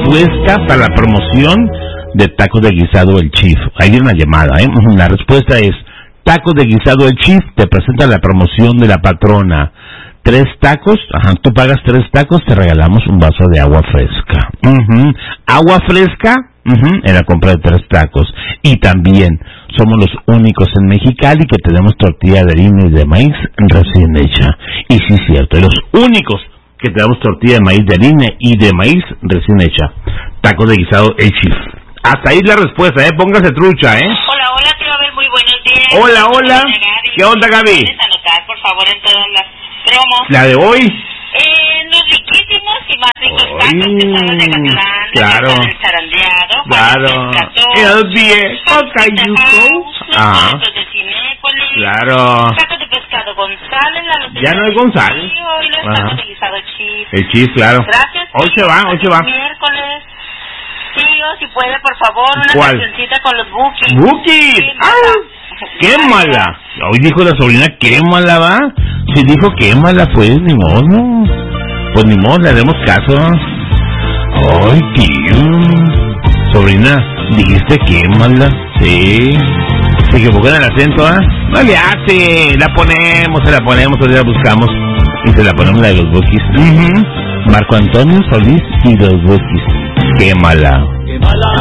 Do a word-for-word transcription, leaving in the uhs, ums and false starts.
respuesta para la promoción de tacos de guisado El Chief. Ahí viene una llamada, ¿eh? La respuesta es: tacos de guisado El Chief te presenta la promoción de la patrona. Tres tacos, ajá, tú pagas tres tacos, te regalamos un vaso de agua fresca. Uh-huh. Agua fresca, uh-huh, en la compra de tres tacos. Y también somos los únicos en Mexicali que tenemos tortilla de harina y de maíz recién hecha. Y sí es cierto, los únicos que tenemos tortilla de maíz de harina y de maíz recién hecha. Tacos de guisado El Chief. Hasta ahí la respuesta, ¿eh? Póngase trucha, ¿eh? Hola, hola, tío Abel, muy buenos días. Hola, hola. ¿Qué onda, Gaby? ¿Puedes anotar, por favor, en todas las promos? ¿La de hoy? Eh, los riquísimos y más ricos tacos que son los de Acatlán. Claro. El zarandeado. Claro. El viejo cayuco. Ah. Los de Cinépolis. Claro. Tacos de pescado González. La lotería Ya no es González. Y hoy los tacos de guisado Chief. El Chief, claro. Gracias. Hoy se va, hoy se va. Miércoles. Tío, si puede, por favor, una ¿Cuál? cancioncita con los Bookies. ¡Bookies! ¡Ah! ¡Quémala! Hoy dijo la sobrina, quémala, va. Si dijo quémala, pues, ni modo. Pues ni modo, le haremos caso. Ay, tío. Sobrina, dijiste quémala. Sí. Se equivocó en el acento, ¿ah? ¿eh? No le hace. La ponemos, se la ponemos, ahorita la buscamos. Y se la ponemos la de los Bookies. Uh-huh. Marco Antonio Solís y los Bookies. Quémala. Quémala.